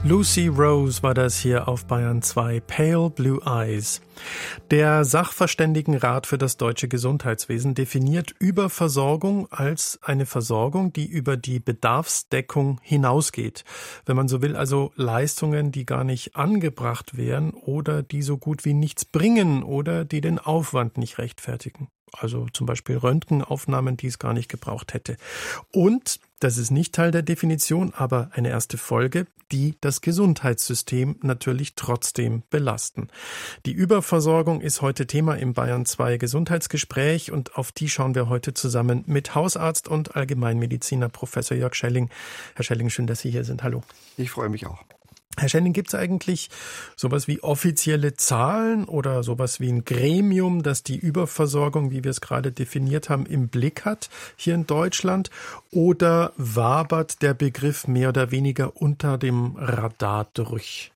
Lucy Rose war das hier auf Bayern 2, Pale Blue Eyes. Der Sachverständigenrat für das deutsche Gesundheitswesen definiert Überversorgung als eine Versorgung, die über die Bedarfsdeckung hinausgeht. Wenn man so will, also Leistungen, die gar nicht angebracht wären oder die so gut wie nichts bringen oder die den Aufwand nicht rechtfertigen. Also zum Beispiel Röntgenaufnahmen, die es gar nicht gebraucht hätte. Und, das ist nicht Teil der Definition, aber eine erste Folge, die das Gesundheitssystem natürlich trotzdem belasten. Die Überversorgung ist heute Thema im Bayern 2 Gesundheitsgespräch und auf die schauen wir heute zusammen mit Hausarzt und Allgemeinmediziner Professor Jörg Schelling. Herr Schelling, schön, dass Sie hier sind. Hallo. Ich freue mich auch. Herr Schelling, gibt es eigentlich sowas wie offizielle Zahlen oder sowas wie ein Gremium, das die Überversorgung, wie wir es gerade definiert haben, im Blick hat hier in Deutschland? Oder wabert der Begriff mehr oder weniger unter dem Radar durch?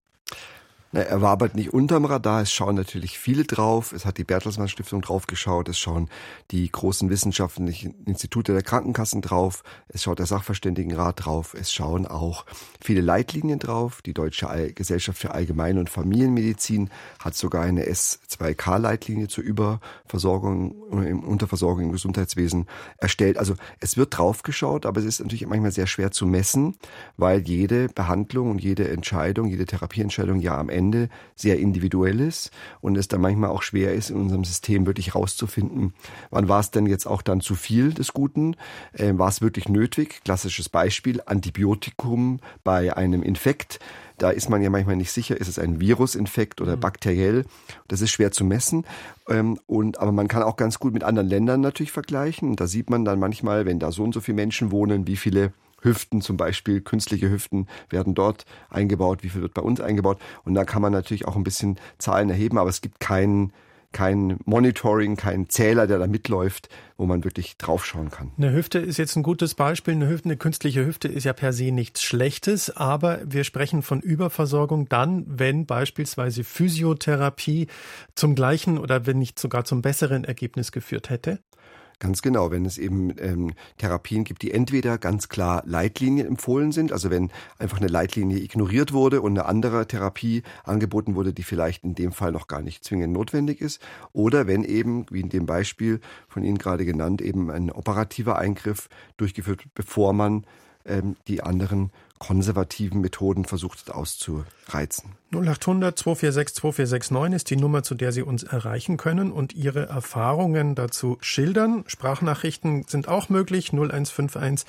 Er wabert nicht unterm Radar, es schauen natürlich viele drauf, es hat die Bertelsmann Stiftung drauf geschaut, es schauen die großen wissenschaftlichen Institute der Krankenkassen drauf, es schaut der Sachverständigenrat drauf, es schauen auch viele Leitlinien drauf, die Deutsche Gesellschaft für Allgemein- und Familienmedizin hat sogar eine S2K-Leitlinie zur Überversorgung oder Unterversorgung im Gesundheitswesen erstellt. Also es wird drauf geschaut, aber es ist natürlich manchmal sehr schwer zu messen, weil jede Behandlung und jede Entscheidung, jede Therapieentscheidung ja am Ende sehr individuell ist und es dann manchmal auch schwer ist, in unserem System wirklich rauszufinden, wann war es denn jetzt auch dann zu viel des Guten, war es wirklich nötig? Klassisches Beispiel, Antibiotikum bei einem Infekt. Da ist man ja manchmal nicht sicher, ist es ein Virusinfekt oder bakteriell. Das ist schwer zu messen. Aber man kann auch ganz gut mit anderen Ländern natürlich vergleichen. Und da sieht man dann manchmal, wenn da so und so viele Menschen wohnen, wie viele Hüften zum Beispiel, künstliche Hüften werden dort eingebaut, wie viel wird bei uns eingebaut. Und da kann man natürlich auch ein bisschen Zahlen erheben, aber es gibt kein Monitoring, kein Zähler, der da mitläuft, wo man wirklich draufschauen kann. Eine Hüfte ist jetzt ein gutes Beispiel. Eine künstliche Hüfte ist ja per se nichts Schlechtes, aber wir sprechen von Überversorgung dann, wenn beispielsweise Physiotherapie zum gleichen oder wenn nicht sogar zum besseren Ergebnis geführt hätte. Ganz genau, wenn es eben Therapien gibt, die entweder ganz klar Leitlinien empfohlen sind, also wenn einfach eine Leitlinie ignoriert wurde und eine andere Therapie angeboten wurde, die vielleicht in dem Fall noch gar nicht zwingend notwendig ist, oder wenn eben, wie in dem Beispiel von Ihnen gerade genannt, eben ein operativer Eingriff durchgeführt wird, bevor man die anderen konservativen Methoden versucht auszureizen. 0800 246 2469 ist die Nummer, zu der Sie uns erreichen können und Ihre Erfahrungen dazu schildern. Sprachnachrichten sind auch möglich. 0151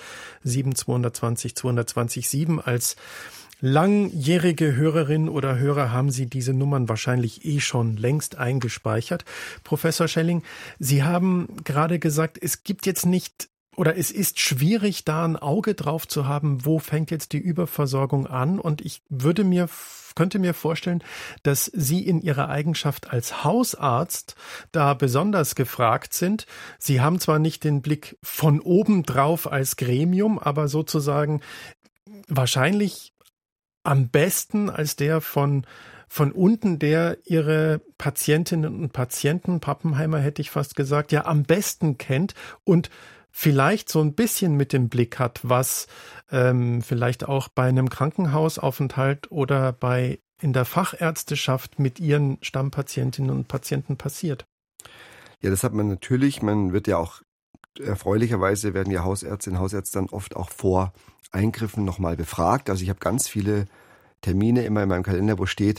7220 220 7. Als langjährige Hörerin oder Hörer haben Sie diese Nummern wahrscheinlich schon längst eingespeichert. Professor Schelling, Sie haben gerade gesagt, es gibt jetzt nicht oder es ist schwierig, da ein Auge drauf zu haben, wo fängt jetzt die Überversorgung an? Und ich könnte mir vorstellen, dass Sie in Ihrer Eigenschaft als Hausarzt da besonders gefragt sind. Sie haben zwar nicht den Blick von oben drauf als Gremium, aber sozusagen wahrscheinlich am besten als der von unten, der Ihre Patientinnen und Patienten, Pappenheimer hätte ich fast gesagt, ja am besten kennt und vielleicht so ein bisschen mit dem Blick hat, was vielleicht auch bei einem Krankenhausaufenthalt oder in der Fachärzteschaft mit ihren Stammpatientinnen und Patienten passiert. Ja, das hat man natürlich. Man wird ja auch, erfreulicherweise werden ja Hausärztinnen und Hausärzte dann oft auch vor Eingriffen nochmal befragt. Also ich habe ganz viele Termine immer in meinem Kalender, wo steht,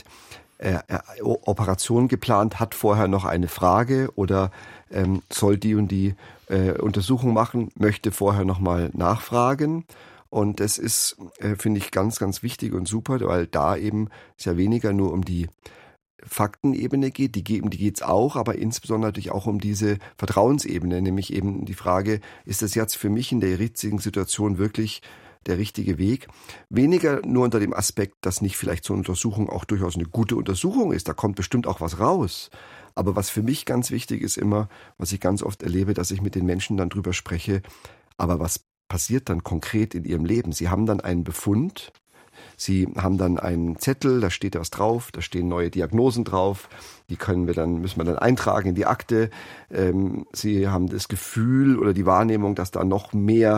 Operation geplant, hat vorher noch eine Frage oder soll die und die Untersuchung machen, möchte vorher nochmal nachfragen. Und das ist, finde ich, ganz, ganz wichtig und super, weil da eben es ja weniger nur um die Faktenebene geht, die geht's auch, aber insbesondere natürlich auch um diese Vertrauensebene, nämlich eben die Frage, ist das jetzt für mich in der jetzigen Situation wirklich der richtige Weg? Weniger nur unter dem Aspekt, dass nicht vielleicht so eine Untersuchung auch durchaus eine gute Untersuchung ist, da kommt bestimmt auch was raus. Aber was für mich ganz wichtig ist immer, was ich ganz oft erlebe, dass ich mit den Menschen dann drüber spreche, aber was passiert dann konkret in ihrem Leben? Sie haben dann einen Befund, Sie haben dann einen Zettel, da steht was drauf, da stehen neue Diagnosen drauf, die müssen wir dann eintragen in die Akte. Sie haben das Gefühl oder die Wahrnehmung, dass da noch mehr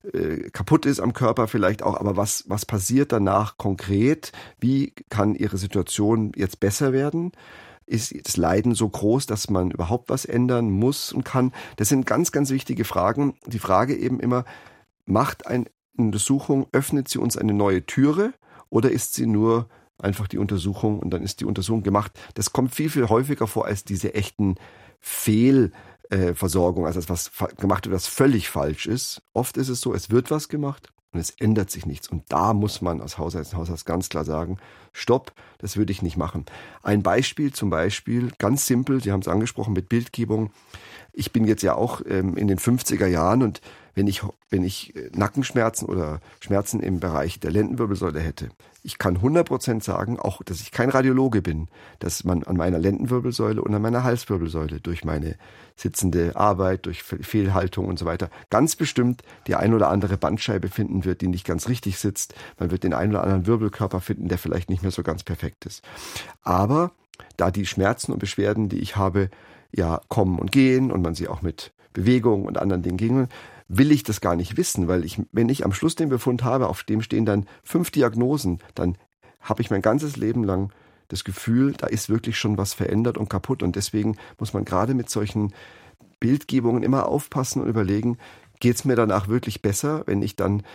kaputt ist am Körper vielleicht auch, aber was passiert danach konkret? Wie kann ihre Situation jetzt besser werden? Ist das Leiden so groß, dass man überhaupt was ändern muss und kann? Das sind ganz, ganz wichtige Fragen. Die Frage eben immer, macht eine Untersuchung, öffnet sie uns eine neue Türe oder ist sie nur einfach die Untersuchung und dann ist die Untersuchung gemacht? Das kommt viel, viel häufiger vor als diese echten Fehlversorgung, also was gemacht wird, was völlig falsch ist. Oft ist es so, es wird was gemacht und es ändert sich nichts. Und da muss man als Hausarzt ganz klar sagen, stopp, das würde ich nicht machen. Ein Beispiel zum Beispiel, ganz simpel, Sie haben es angesprochen mit Bildgebung. Ich bin jetzt ja auch in den 50er Jahren und wenn ich Nackenschmerzen oder Schmerzen im Bereich der Lendenwirbelsäule hätte, ich kann 100% sagen, auch dass ich kein Radiologe bin, dass man an meiner Lendenwirbelsäule und an meiner Halswirbelsäule durch meine sitzende Arbeit, durch Fehlhaltung und so weiter ganz bestimmt die ein oder andere Bandscheibe finden wird, die nicht ganz richtig sitzt. Man wird den einen oder anderen Wirbelkörper finden, der vielleicht nicht mehr so ganz perfekt ist. Aber da die Schmerzen und Beschwerden, die ich habe, ja kommen und gehen und man sie auch mit Bewegung und anderen Dingen gegen, will ich das gar nicht wissen, weil wenn ich am Schluss den Befund habe, auf dem stehen dann 5 Diagnosen, dann habe ich mein ganzes Leben lang das Gefühl, da ist wirklich schon was verändert und kaputt und deswegen muss man gerade mit solchen Bildgebungen immer aufpassen und überlegen, geht es mir danach wirklich besser, wenn ich dann